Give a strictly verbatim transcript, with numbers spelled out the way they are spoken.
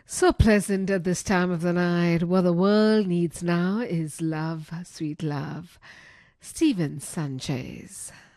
So pleasant at this time of the night. What the world needs now is love, sweet love. Steven Sanchez.